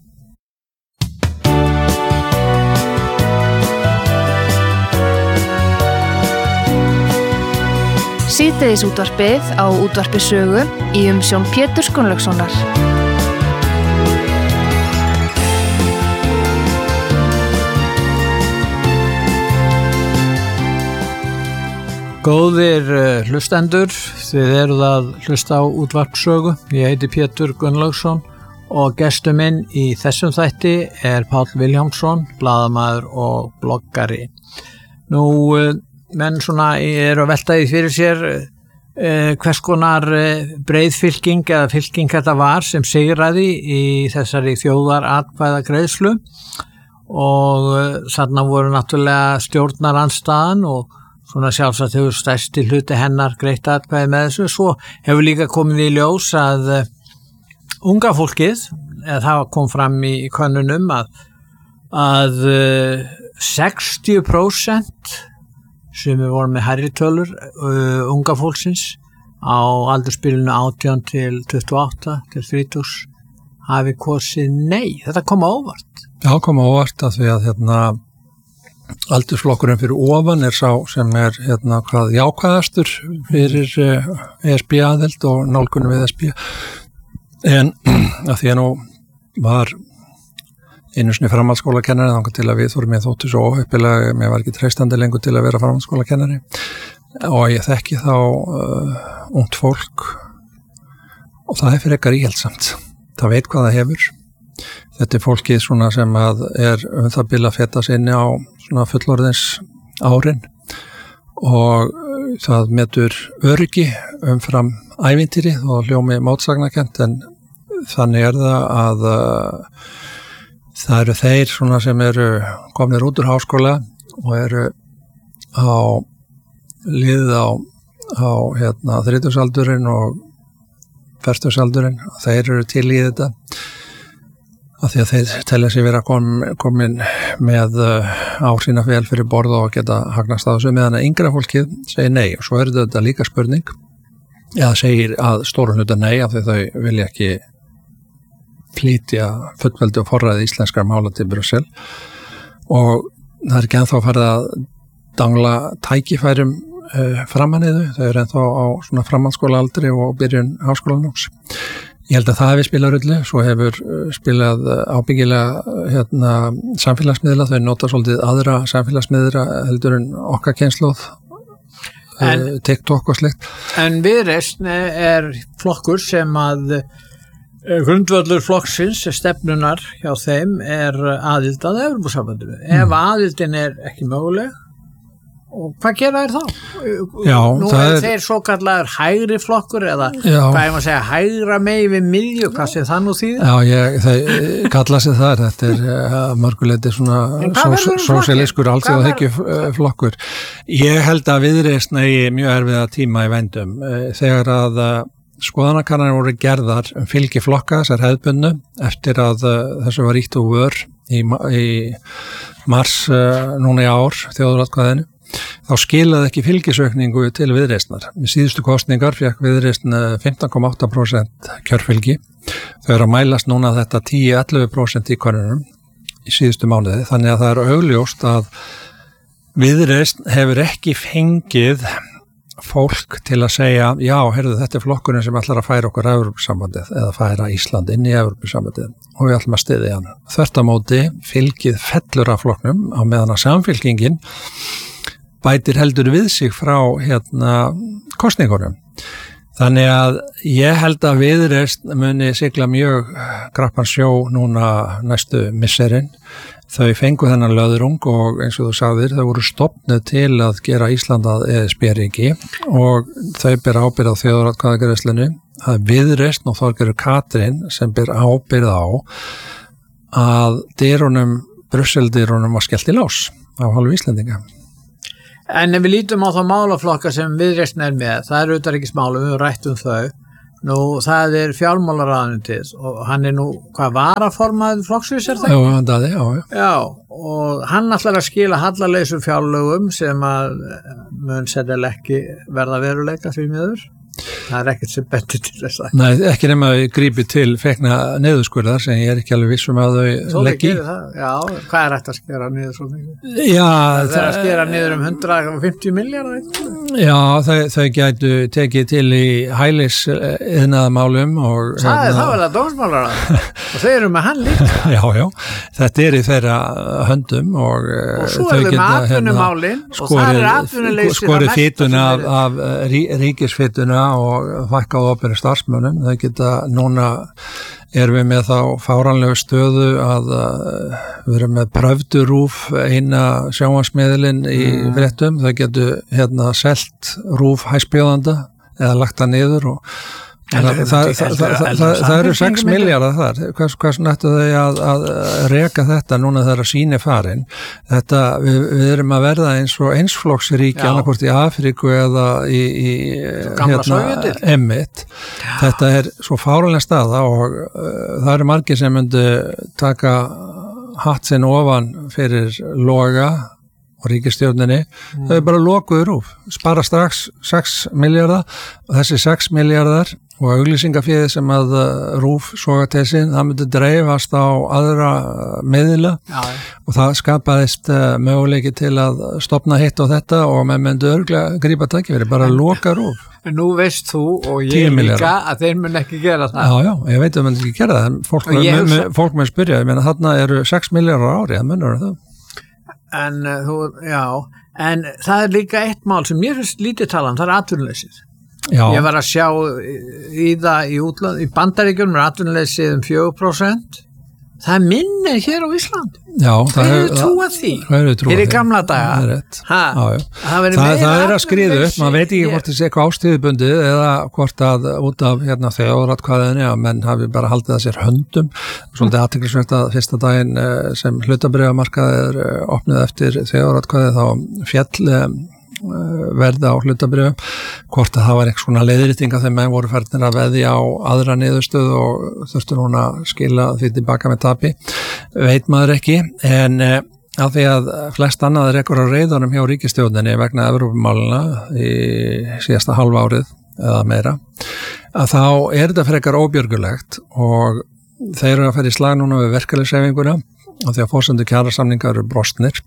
Síðdegis útvarpið á útvarpi Sögu í umsjón Péturs Gunnlaugssonar. Góðir hlustendur, þið eruð að hlusta á útvarp Sögu. Ég heiti Pétur Gunnlaugsson og gestur minn í þessum þætti er Páll Vilhjálmsson, blaðamaður og bloggari. Nú, menn svona eru að velta því fyrir sér eh, hvers konar eh, breiðfylking eða fylking þetta var sem sigraði í þessari þjóðaratkvæðagreiðslu og eh, þarna voru náttúrulega stjórnarandstaðan og svona sjálfsagt hefur stærsti hluti hennar greitt atkvæði með þessu. Svo hefur líka komið í ljós að eh, unga fólkið, eða það kom fram í, í könnunum að, að eh, sextíu prósent sem við vorum með hærri tölur uh, unga fólksins á aldursbilinu átján til tuttugu og átta til þrítugs hafi kosið nei. Þetta kom á óvart. Já, kom á óvart að því að hérna, aldursflokkurinn fyrir ofan er sá sem er hérna, hvað jákvæðastur fyrir uh, E S B-aðild og nálgunum við E S B. En að því að nú var einu sinni framhaldsskólakennari þannig til að við vorum ég þóttu svo óheppilega, mér var ekki treystandi lengur til að vera framhaldsskólakennari og ég þekki þá uh, ungt fólk og það er fyrir ekkar íhaldsamt. Það veit hvað það hefur. Þetta er fólkið svona sem að er um það bil að feta sinni á svona fullorðins árin og það metur öryggi umfram ævintýri og hljómi mótsagnakent en þannig er það að uh, það eru þeir svona sem eru komnir út úr háskóla og eru á liðið á, á hérna, þrítugsaldurinn og fertugsaldurinn. Þeir eru til í þetta af því að þeir telja sig vera kom, komin með á sína fel fyrir borð og geta hagnast á þessu meðan að yngra fólkið segir nei. Og svo er þetta líka spurning eða segir að stórun hluta nei af því þau vilja ekki flytja fullveldi og forræði íslenskar mála til Brussel og það er ekki ennþá farið að dangla tækifærum uh, framanniðu, þau eru ennþá á svona framhaldsskólaaldri og byrjun háskólanóks. Ég held að það hefur spilað rullu, svo hefur spilað ábyggilega hérna, samfélagsmiðla, þau nota svolítið aðra samfélagsmiðla heldur en okkar kynslóð, uh, TikTok og slikt. En Viðreisn er flokkur sem að grundvöllur flokksins stefnunar hjá þeim er aðild að Evrópusambandinu. Mm. Ef aðildin er ekki möguleg, og hvað gera þær þá? Já, Nú það er er þeir svo kallar hægri flokkur eða Já. hvað er maður að segja, hægra megi við miðju, hvað sé það nú þýðir? Já, ég, þeir kalla sig það, þetta er uh, mörguleiti svona sósíalískur alþjóðahyggju flokkur. Ég held að Viðreisn eigi mjög erfiða tíma í vændum. Þegar að skoðanakannanir voru gerðar um fylgi flokka þessar hefðbundu eftir að uh, þessu var ýtt úr vör í, í mars uh, núna í ár, þjóðaratkvæðinu, þá skilaði ekki fylgisaukningu til Viðreisnar. Með síðustu kosningar fékk Viðreisn fimmtán komma átta prósent kjörfylgi. Þau eru að mælast núna þetta tíu til ellefu prósent í konunum í síðustu mánuði, þannig að það er augljóst að Viðreisn hefur ekki fengið fólk til að segja, já, heyrðu, þetta er flokkurinn sem ætlar að færa okkur Evrópusambandið eða færa Ísland inn í Evrópusambandið og við ætlum að styðja hann. Þvert á móti fylgið fellur af flokknum á meðan að samfylkingin bætir heldur við sig frá hérna kosningunum. Þannig að ég held að Viðreisn muni sigla mjög grappan sjó núna næstu misserinn. Þau fengu þennan löðrung og eins og þú sagðir, þau voru stofnuð til að gera Ísland að E S B-ríki og þau ber ábyrgð á þjóðaratkvæðagreiðslunni. Það er Viðreisn og Þorgerður Katrín sem ber ábyrgð á að dyrunum, Brussel-dyrunum var skellt í lás af hálfu Íslendinga. En ef við lítum á þá málaflokka sem Viðreisn er með, það er utanríkismálum, við höfum rætt um þau. Nú, það er fjármálaráðuneytið og hann er nú, hvað, varaformaður flokksins er það? Já, hann daði, já, já. Já, og hann ætlar að skila hallalausum fjárlögum sem að mun sennilega ekki verða veruleika því miður. Það er ekkert sem bendir til þess að. Nei, ekki nema að grípi til fekna niðurskurðar sem ég er ekki alveg vissum að þau leggi. Já, hvað er hægt að skera niður svo mikið? Já, það, það er að skera niður um hundrað og fimmtíu milljarðar. Já, þau, þau gætu tekið til í hælis iðnaðarmálum og það er það vel að dómsmálaráð og þau eru með hann líka. Já, já, þetta er í þeirra höndum og, og svo er við með atvinnumálin og það er atvinnuleysið skorið fituna af, af rí, ríkisfituna og fækkað opinni starfsmönnum. Þau geta núna erum við með þá fáránlegu stöðu að uh, við erum með pröfdurúf eina sjónvarpsmiðilinn í mm. fréttum. Þau getur hérna selt rúf hæstbjóðanda eða lagt það niður og það, það, það, það, það eru sex milljarðar þar. Hvers, hvers nættu þau að, að reka þetta núna þegar síni farin? Þetta, við, við erum að verða eins og einsflokksríki annarkvort í Afríku eða í, í hérna, Emmitt. Þetta er svo fáránleg staða og uh, það eru margir sem myndu taka hatt sinn ofan fyrir Loga og ríkisstjórninni, mm. þau er bara lokuður úr, spara strax sex milljarðar og þessi sex milljarðar og auglýsingaféð sem að RÚV soga til sín, það myndi dreifast á aðra miðla Já. Og það skapaðist möguleiki til að stopna hitt á þetta og með myndi örglega grípa tækifæri, bara loka RÚV. Nú veist þú og ég líka að þeir mun ekki gera það. Já, já, ég veit að þeir mun ekki gera það, en fólk mun hef... spyrja, ég meina þarna eru sex milljarðar ári, það munur það. En þú, já, en það er líka eitt mál sem mér finnst lítið talan, það er atvinnuleysið. Já. Ég var að sjá í það í útland, í Bandaríkjunum er atvinnuleysið um fjögur prósent. Það er minni hér á Íslandi. Já, það er trúa því. Það er trúa því. Hér í gamla daga. Það er rétt. Ha, já, já. Það, það, það er að skriða upp, maður veit ekki hvort þessi eitthvað ástíðubundið eða hvort að út af hérna þjóðaratkvæðinni að menn hafi bara haldið að sér höndum. Svolítið athyglisvert að fyrsta daginn sem hlutabréfamarkað er opnið eftir þjóðaratkvæði þá fjall verða á hlutabrifum, hvort að það var eitthvað svona leiðréttinga þegar menn voru færðir að veðja á aðra niðurstöðu og þurftu núna að skila því tilbaka með tapi, veit maður ekki, en af því að flest annað er ekkur á reiðunum hjá ríkisstjórninni vegna Evrópumálina í síðasta halva árið eða meira, að þá er þetta frekar óbjörgulegt og þeir eru að fara í slag núna við verkalýðshreyfinguna og því að forsendur kjarasamningar eru brostnir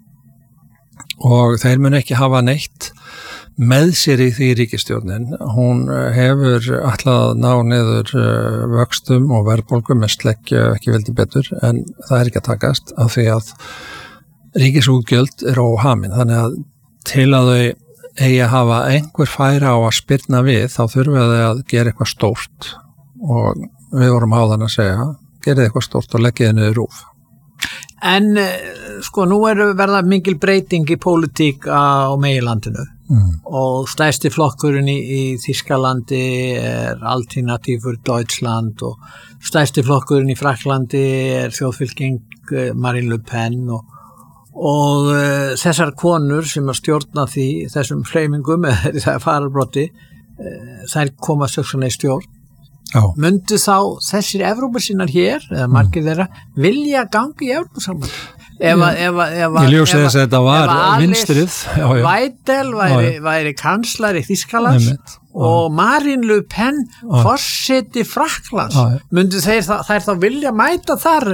og þeir mun ekki hafa neitt með sér í því ríkisstjórnin. Hún hefur ætlað að ná niður vöxtum og verðbólgum með sleggju ekki vildi betur en það er ekki að takast af því að ríkisútgjöld er óhamin. Þannig að til að þau eigi að hafa einhver færa á að spyrna við þá þurfum þau að gera eitthvað stórt og við vorum á þann að segja gerið eitthvað stórt og leggið niður RÚV. En sko nú er verða mikil breyting í pólitík á meginlandinu mm. og stærsti flokkurinn í, í Þýskalandi er Alternative Deutschland og stærsti flokkurinn í Frakklandi er þjóðfylking Marine Le Pen og, og uh, þessar konur sem að stjórna því þessum hreyfingum eða það fararbrotti uh, þær koma söksanlega í stjórn. Já. Myndu þá þessir Evrópusinnar hér, eða margir þeirra, vilja gangi í Evrópusamband? Ef að ég ljósi þess að þetta var vinstrið. Weitel væri, væri kanslari Þýskalands og Marine Le Pen forseti Frakklands. Myndu þeir þær þá vilja mæta þar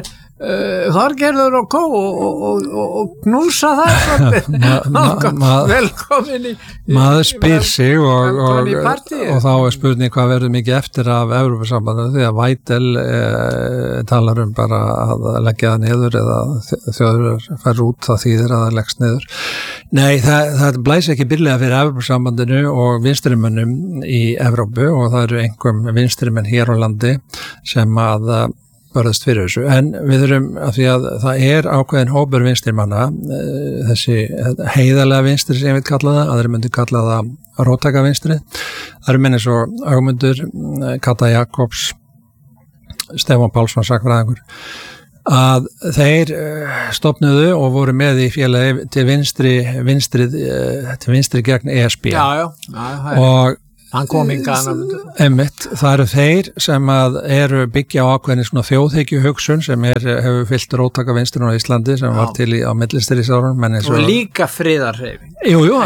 uh, Þorgerður og kó og, og, og, og knúsa það svolítið. ma, ma, Velkomin í, í maður spyr sig og, og, og, og þá er spurning hvað verður mikið eftir af Evrópusambandinu því að Vætel eh, talar um bara að leggja það niður eða þjóður fær út það þýðir að það leggst niður. Nei, það, það blæs ekki byrlega fyrir Evrópusambandinu og vinstrimönnum í Evrópu og það eru einhverjum vinstrimenn hér á landi sem að barðast fyrir þessu, en við erum að því að það er ákveðin hópur vinstrimanna, þessi heiðarlega vinstri sem við kalla það, aðri myndi kalla það róttæka vinstri. Það eru menn eins og Ögmundur, Kata Jakobs, Stefán Pálsson sakfræðingur, að þeir stofnuðu og voru með í félagi til vinstri, vinstri, til vinstri gegn E S B. Já, já, já, já. Og hann kom hingað einmitt, það eru þeir sem að eru byggja á ákveðinni svona þjóðhyggju hugsun sem er, hefur fyllt róttaka vinstrun á Íslandi sem já. Var til í, á millistyrjusárunum og, og líka friðarhreyfing Jújú,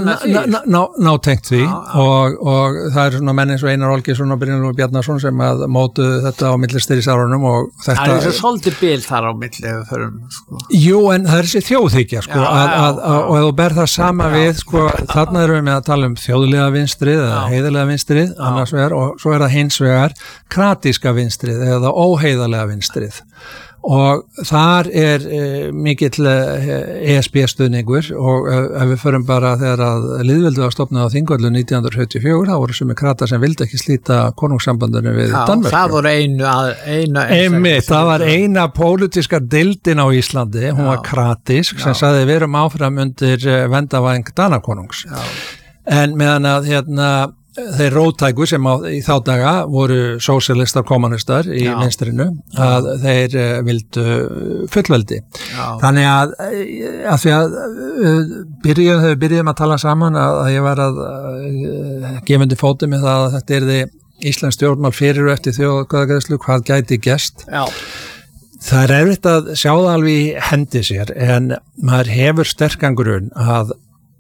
nátengt því já, já. Og, og það eru svona menn eins og Einar Olgeirsson og Brynjólfur Bjarnason sem að mótuðu þetta á millistyrjusárunum og þetta það er þessu svolítið bil þar á milli sko. Jú, en það er þessi þjóðhyggja sko, já, að, að, að, og ef þú ber það sama já. Við sko, þarna erum við með að tala um þjóðlega vinstrið eða heiðarlega vinstrið, annars vegar og svo er það hins vegar kratíska vinstrið eða óheiðarlega vinstrið og þar er e, mikill E S B stuðningur og ef við förum bara þegar að lýðveldi var stofnað á Þingvöllum nítján hundruð sjötíu og fjögur þá voru sumir kratar sem vildi ekki slíta konungssambandinu við Danmörku. Það voru einu, einu Einmitt, það var eina pólitíska deildin á Íslandi, hún já. Var kratísk sem sagði við erum áfram undir vendavæng Danakonungs. Já. En meðan að hérna þeir róttæku sem á, í þá daga voru sósíalistar kommunistar í vinstrinu að þeir uh, vildu fullveldi. Já. Þannig að, að því að uh, byrjuðum, þegar við byrjuðum að tala saman að, að ég var að uh, gefundi fótið með það að þetta er því Íslands stjórnmál fyrir og eftir þjóðkvæðagreiðslu hvað gæti gerst. Já. Það er erfitt að sjá það alveg í hendi sér en maður hefur sterkan grunn að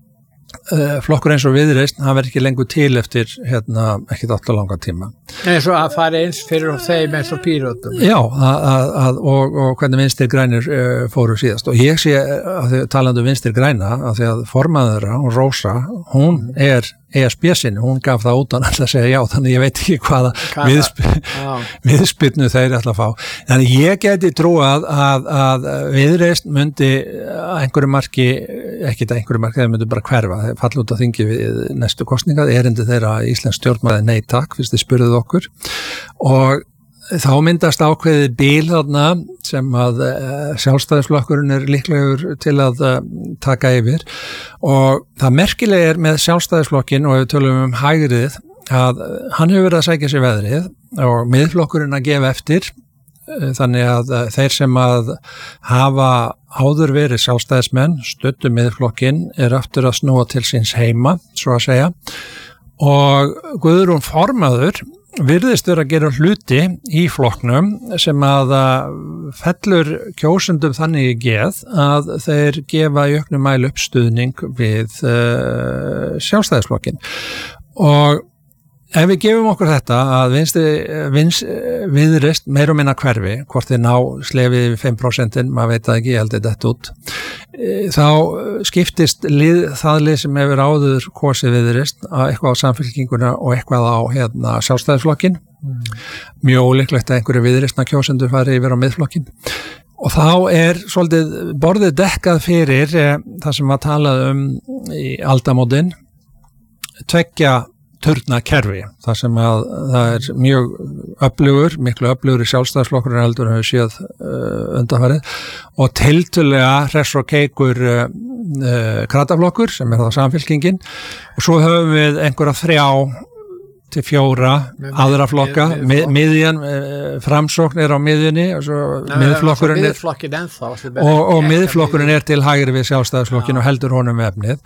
Uh, flokkur eins og Viðreisn hann verður ekki lengur til eftir hérna, ekkert alltaf langa tíma eins og að fara eins fyrir þeim eins og Pírötum já, að, að, og, og hvernig Vinstri grænir uh, fóru síðast og ég sé að þau talandi um Vinstri græna að því að formaður hún Rósa, hún er E S B sinni, hún gaf það út hann alltaf að segja já, þannig ég veit ekki hvaða viðsp viðspyrnu þeir alltaf að fá. Þannig ég geti trúað að, að Viðreisn myndi einhverju marki, ekkit einhverju marki, þeir myndi bara hverfa, þeir falla út að þingi við næstu kosninga, erindi þeirra Íslands stjórnmáli nei takk, fyrst þið spurðuð okkur og þá myndast ákveðið bíl þarna sem að uh, sjálfstæðisflokkurinn er líklegur til að uh, taka yfir og það merkilega er með sjálfstæðisflokkin og ef við tölum um hægrið að uh, hann hefur verið að sækja sér veðrið og miðflokkurinn að gefa eftir uh, þannig að uh, þeir sem að hafa áður verið sjálfstæðismenn stuttu miðflokkin er aftur að snúa til síns heima, svo að segja og Guðrún formaður virðist vera að gera hluti í flokknum sem að fellur kjósendum þannig í geð að þeir gefa í auknum mæli upp stuðning við uh, sjálfstæðisflokkin og ef við gefum okkur þetta að vinstri, vinstri, Viðreisn meir og minna hverfi, hvort þið ná slefið við fimm prósent, maður veit það ekki, ég held þetta út, þá skiptist lið, það lið sem hefur áður kosið Viðreisn að eitthvað á Samfylkinguna og eitthvað á hérna, sjálfstæðisflokkin, mm. mjög ólíklegt að einhverju Viðreisna kjósendur fari yfir á miðflokkin. Og þá er svolítið borðið dekkað fyrir eh, það sem var talað um í aldamótin, tveggja turna kerfi, þar sem að það er mjög öflugur, miklu öflugur í sjálfstæðisflokkur en heldur hefur séð uh, undanfarið og tiltölulega hress og keikur uh, uh, krataflokkur sem er það Samfylkingin og svo höfum við einhverja þrjá til fjóra aðra flokka, mið, miðjan uh, framsókn er á miðjunni og svo miðflokkurinn er og, og miðflokkurinn er til hægri við sjálfstæðisflokkin og heldur honum efnið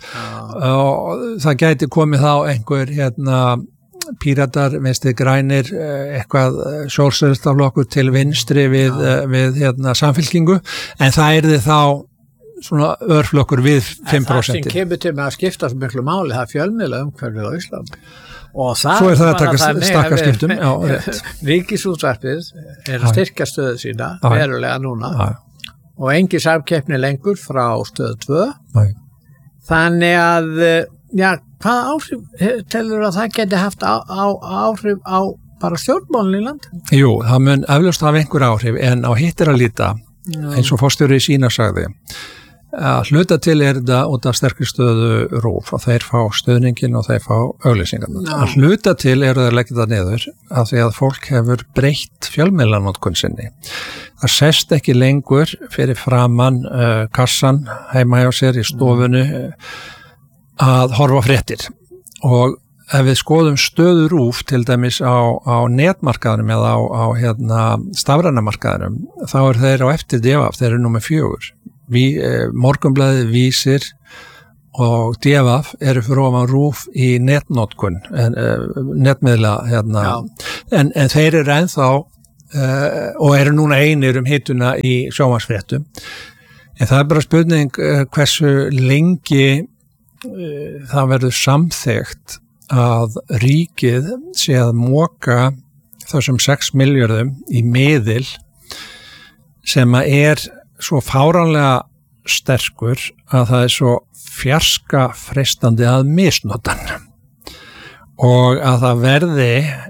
og það gæti komið þá einhver hérna Píratar, Vinstri grænir eitthvað sjórsöðstaflokkur til vinstri við, við hérna Samfylkingu en það er þið þá svona örflokkur við fimm prósent. Það sem kemur til með að skipta svo miklu máli, það fjölmiðla umhverfið á Íslandi. og það svo er það að bara taka þannig stakkaskiptum, að- já, rétt. Ríkisútvarpið er að Já. styrkja stöðu sína Já. verulega núna Já, og engin samkeppni lengur frá stöðu tvö. já. Þannig að, já, hvaða áhrif telur að það geti haft á, á, áhrif á bara stjórnmálinn í landinu? Jú, það mun eflaust hafa einhver áhrif en á hitt er að líta eins og forstjóri Sína sagði að hluta til er þetta út af sterkri stöðu RÚV og þeir fá stöðningin og þeir fá auglýsingarnar. Já. Að hluta til eru þeir leggja það niður af því að fólk hefur breytt fjölmiðlanótkun sinni. Það sest ekki lengur fyrir framan uh, kassan heima hjá sér í stofunni uh, að horfa á fréttir og ef við skoðum stöðu RÚV til dæmis á, á netmarkaðunum eða á, á hérna, stafrænamarkaðunum þá er þeir á eftir D V A F, þeir eru númer fjögur. Ví, eh, Morgunblaðið, Vísir og D V A F eru fyrir ofan RÚV í netnotkun, en, eh, netmiðla hérna, en, en þeir eru ennþá eh, og eru núna einir um hituna í sjónvarpsfréttum. En það er bara spurning eh, hversu lengi eh, það verður samþykkt að ríkið sé að móka þessum sex milljörðum í miðil sem að er svo fáránlega sterkur að það er svo fjarska freistandi að misnota hann og að það verði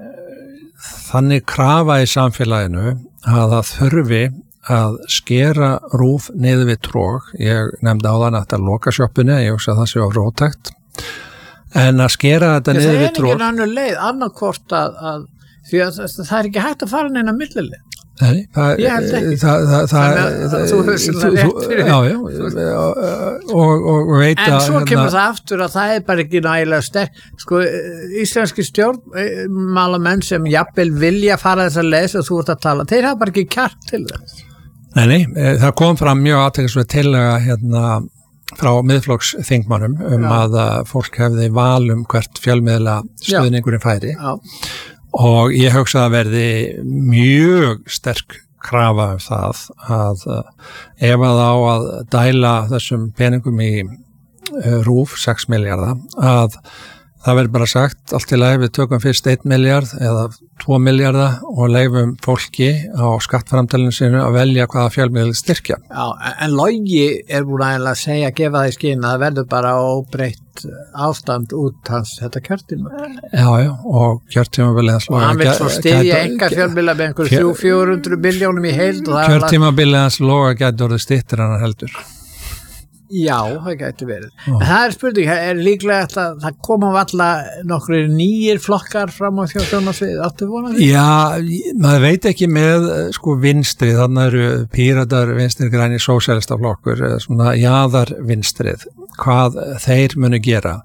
þannig krafa í samfélaginu að það þurfi að skera RÚV niður við tróg. Ég nefndi áðan að þetta loka sjoppunni, ég hugsa að það sé á rótækt en að skera þetta niður við tróg. Það er ekki annað leið, annarkvort að, að því að það, það er ekki hægt að fara neina millileg. Nei, það, Ég held ekki. það, það, það, Þannig að þú hefur svona rétt fyrir. Já, já, og, og, og veit En að svo kemur það aftur að það er bara ekki nægilega sterk. Sko, íslenski stjórnmálamenn sem jafnvel vilja fara þess að lesa og þú ert að tala, þeir hafa bara ekki kjark til það. Nei, nei, það kom fram mjög aðteknisverð tillaga hérna frá miðflokksþingmannum um Já. að fólk hefði val um hvert fjölmiðla stuðningurinn færi. Já. Og ég hugsa að verði mjög sterk krafa um það að ef að á að dæla þessum peningum í RÚV sex milljarða að það verður bara sagt allt í lagi við tökum fyrst einn milljarð eða tvo milljarða og leifum fólki á skattframtælinu sinu að velja hvaða fjölmiðl styrkja. Já, en Logi er búin að segja að gefa það í skyn að það verður bara óbreytt ástand út hans þetta kjörtímabil. Já, já, og kjörtímabilið hans Og hann vil svo styðja enga fjölmiðla með einhver þrjú til fjögur hundruð miljónum í heild. Kjörtímabilið hans loga gæti orðið styttir en hann heldur. Já, það gæti verið. En það er spurning, er líklega að það koma valla nokkru nýjir flokkar fram á þjóðsjónarsvið, áttu vonað því? Já, maður veit ekki með sko vinstri, þannig eru Píratar, vinstri græni, sósíalistaflokkur, svona jaðar vinstrið, hvað þeir munu gera.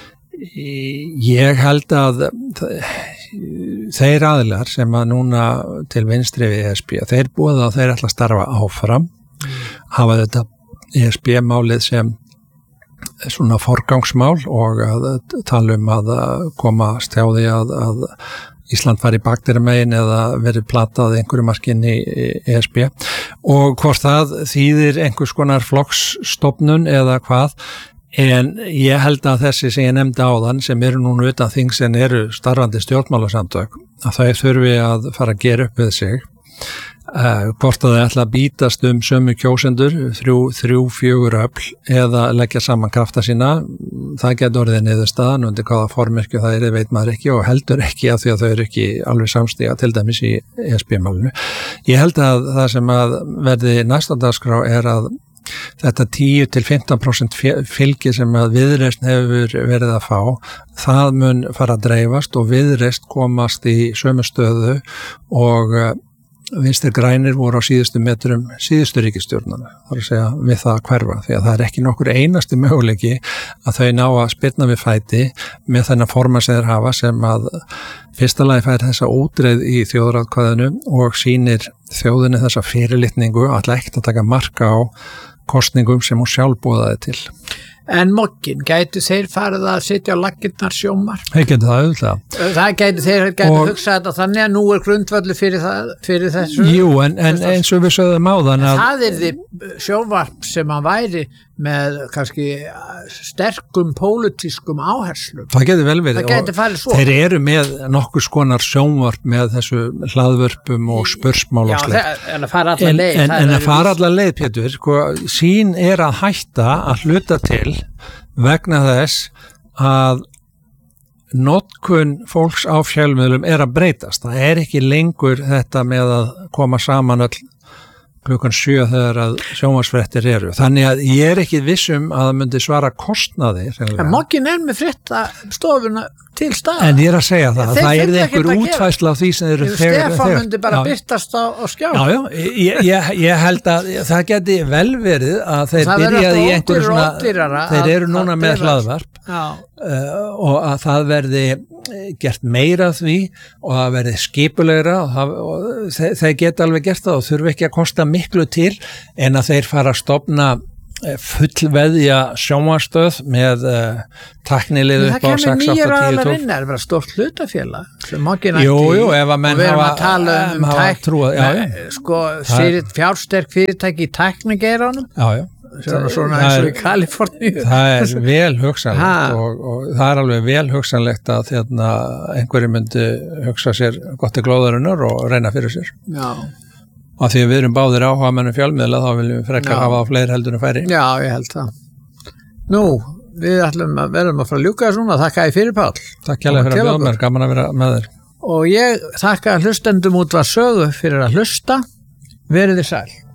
Ég held að þeir aðilar sem að núna til vinstri við E S B, þeir búið að þeir ætla að starfa áfram, hafa þetta E S B-málið sem svona forgangsmál og að tala um að komast hjá því að, að Ísland fari bakterimegin eða verið platað einhverju markin í E S B og hvort það þýðir einhvers konar flokksstofnun eða hvað, en ég held að þessi sem ég nefndi áðan sem eru núna utan þings en eru starfandi stjórnmálasamtök að þau þurfi að fara að gera upp við sig. Uh, hvort að þau ætla að bítast um sömu kjósendur, þrjú, þrjú, fjögur öfl eða leggja saman krafta sína, það getur orðið niðurstaðan undir hvaða formyrkju það er, veit maður ekki og heldur ekki af því að þau eru ekki alveg samstíga til dæmis í E S B-málinu. Ég held að það sem að verði næsta dagskrá er að þetta tíu til fimmtán prósent fylgi sem að Viðreisn hefur verið að fá, það mun fara að dreifast og Viðreisn komast í sömu stöðu og Vinstri grænir voru á síðustu metrum síðustu ríkisstjórnana, þar að segja við það að hverfa, því að það er ekki nokkur einasti möguleiki að þau ná að spyrna við fæti með þennan forma sem þeir hafa sem að fyrsta lagi fær þessa útreið í þjóðaratkvæðinu og sýnir þjóðinni þessa fyrirlitningu, alltaf ekkert að taka marka á kostningum sem hún sjálf boðaði til. En mokkin, gætu þeir farið að sitja á laggirnar sjómar? Þeir getur það auðvitað. Það gætu þeir gætu Og- hugsað þetta þannig að nú er grundvöldu fyrir, það, fyrir þessu. Jú, en, en eins og við sögðum áðan að Það er því sjónvarp sem hann væri með kannski sterkum pólitískum áherslum. það getur vel verið. Það gæti og farið svo. Þeir eru með nokkur skonar sjónvarp með þessu hlaðvörpum og spursmál Já, og slíkt. það- en að fara allar En, leið. en, það en er að fara víst- allar leið, Pétur, sko, sín er að hætta að hluta til vegna þess að notkun fólks á fjölmiðlum er að breytast. Það er ekki lengur þetta með að koma saman öll klukkan sjö þegar að sjónvarpsfréttir eru. Þannig að ég er ekki vissum að það myndi svara kostnaði. En mokkin er með frétta stofuna til stað. En ég er að segja það, Þeir það er þurfa ekkert einhver að gera. útfæsla á því sem eru Stefán myndi bara Já. byrtast á, á skjá. Já, já, ég, ég, ég held að það geti vel verið að þeir Það verður byrjaði í alltaf einhverju ódýrara svona, og ódýrara þeir að- eru núna að með bera- hlaðvarp Já. uh, og að það verði eh, gert meira af því og að verði skipulegra og, það, og þeir, þeir geta alveg gert það og þurfi ekki að kosta miklu til en að þeir fara að stofna fullveðja sjónvarpsstöð með uh, tæknilið Það upp á kemur sex, nýjar átta, tíu, aðlar tólf inn, er bara stórt hlutafélag sem mokkin Jú, jú, ef að menn og við erum hafa- að tala um, um hafa tæk, trúað- já, já. með, sko, fyrir, fjársterk fyrirtæki í tæknigeiranum Já, já svona, svona Það eins og er- í Kaliforníu. Það er vel hugsanlegt Ha. og, og það er alveg vel hugsanlegt að þérna, einhverju myndi hugsa sér gott til glóðarinnar og reyna fyrir sér. Já. Af því að við erum báðir áhuga mennum fjölmiðla þá viljum við frekar Já. hafa á fleiri heldur en færi. Já, ég held það. Nú, við ætlum að verðum að fara að ljúka þessu núna, þakka ég fyrir Páll. Takk hérlega fyrir til að bjóða okkur. mér, gaman að vera með þér. Og ég þakka hlustendum út var sögu fyrir að hlusta. Verið þið sæl.